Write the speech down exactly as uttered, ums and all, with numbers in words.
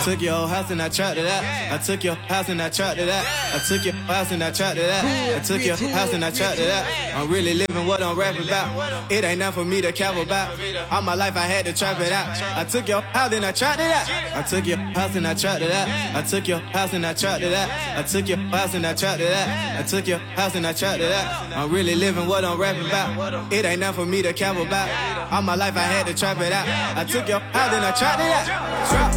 took your house and I trapped it out. I took your house and I trapped it out. I took your house and I trapped it out. I took your house and I trapped it out. I'm really living what I'm rapping about. It ain't nothing for me to cap about. All my life I had to trap it out. I took your house and I trapped it out. I took your house and I trapped it out. I took your house and I trapped it out. I took your house and I trapped it out. I took your house and I trapped it out. I'm really living what I'm rapping about. It ain't nothing for me to cap about. All my life I had to trap it out. I took your house and I trapped it out. Trap.